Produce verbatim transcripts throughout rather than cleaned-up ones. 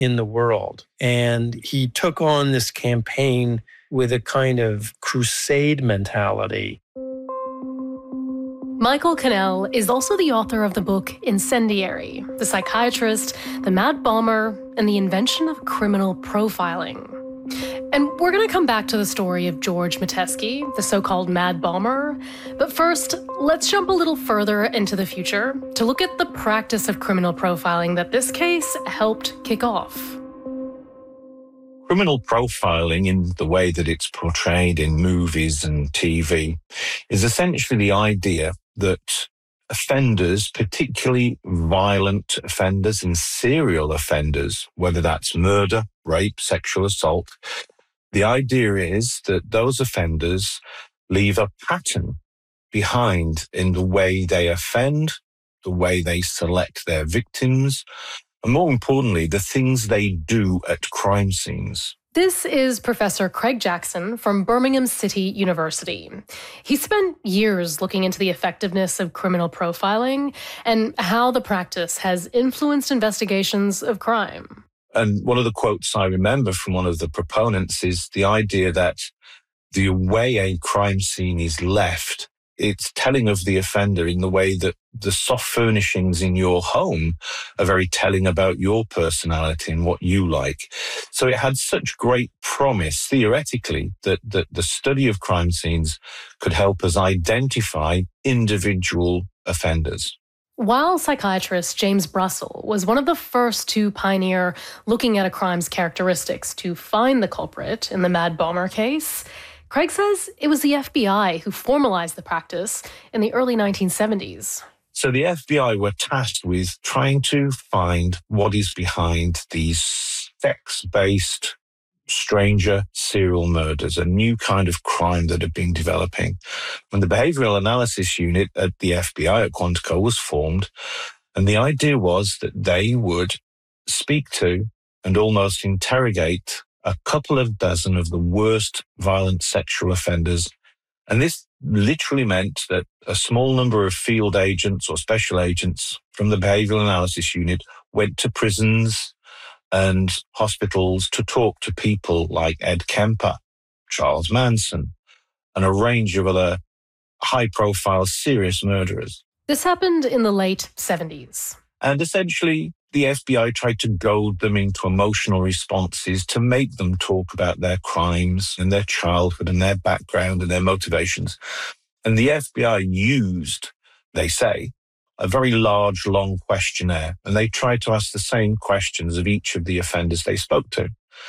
in the world. And he took on this campaign with a kind of crusade mentality. Michael Cannell is also the author of the book Incendiary, The Psychiatrist, the Mad Bomber, and the Invention of Criminal Profiling. And we're going to come back to the story of George Metesky, the so-called Mad Bomber. But first, let's jump a little further into the future to look at the practice of criminal profiling that this case helped kick off. Criminal profiling, in the way that it's portrayed in movies and T V, is essentially the idea that offenders, particularly violent offenders and serial offenders, whether that's murder, rape, sexual assault, the idea is that those offenders leave a pattern behind in the way they offend, the way they select their victims, and more importantly, the things they do at crime scenes. This is Professor Craig Jackson from Birmingham City University. He spent years looking into the effectiveness of criminal profiling and how the practice has influenced investigations of crime. And one of the quotes I remember from one of the proponents is the idea that the way a crime scene is left, it's telling of the offender in the way that the soft furnishings in your home are very telling about your personality and what you like. So it had such great promise, theoretically, that, that the study of crime scenes could help us identify individual offenders. While psychiatrist James Brussell was one of the first to pioneer looking at a crime's characteristics to find the culprit in the Mad Bomber case, Craig says it was the F B I who formalized the practice in the early nineteen seventies. So the F B I were tasked with trying to find what is behind these sex-based stranger serial murders, a new kind of crime that had been developing. When the Behavioral Analysis Unit at the F B I at Quantico was formed, and the idea was that they would speak to and almost interrogate a couple of dozen of the worst violent sexual offenders. And this literally meant that a small number of field agents or special agents from the Behavioral Analysis Unit went to prisons and hospitals to talk to people like Ed Kemper, Charles Manson, and a range of other high-profile serious murderers. This happened in the late seventies. And essentially, the F B I tried to goad them into emotional responses to make them talk about their crimes and their childhood and their background and their motivations. And the F B I used, they say, a very large, long questionnaire, and they tried to ask the same questions of each of the offenders they spoke to.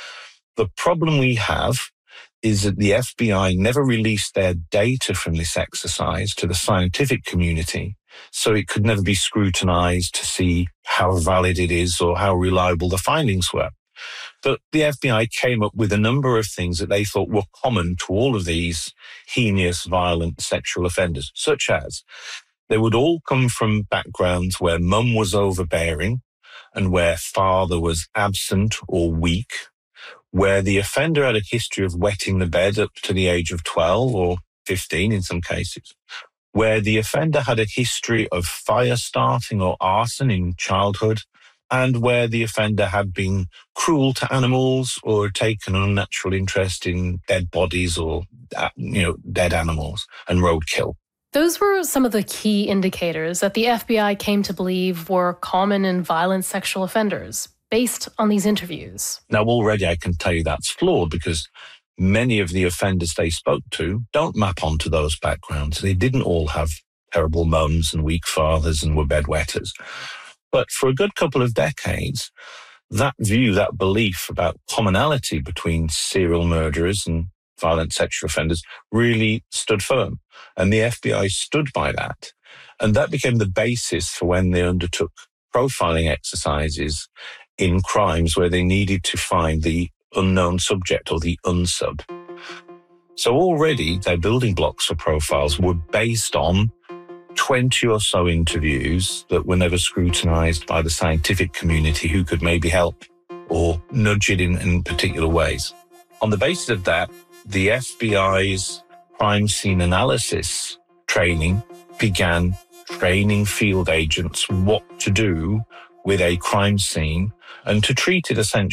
The problem we have is that the F B I never released their data from this exercise to the scientific community, so it could never be scrutinized to see how valid it is or how reliable the findings were. But the F B I came up with a number of things that they thought were common to all of these heinous, violent sexual offenders, such as they would all come from backgrounds where mum was overbearing and where father was absent or weak, where the offender had a history of wetting the bed up to the age of twelve or fifteen in some cases, where the offender had a history of fire starting or arson in childhood, and where the offender had been cruel to animals or taken an unnatural interest in dead bodies or, you know, dead animals and roadkill. Those were some of the key indicators that the F B I came to believe were common in violent sexual offenders, based on these interviews. Now, already I can tell you that's flawed because many of the offenders they spoke to don't map onto those backgrounds. They didn't all have terrible mums and weak fathers and were bedwetters. But for a good couple of decades, that view, that belief about commonality between serial murderers and violent sexual offenders really stood firm. And the F B I stood by that. And that became the basis for when they undertook profiling exercises in crimes where they needed to find the unknown subject or the unsub. So already their building blocks for profiles were based on twenty or so interviews that were never scrutinized by the scientific community who could maybe help or nudge it in, in particular ways. On the basis of that, the F B I's crime scene analysis training began training field agents what to do with a crime scene and to treat it essentially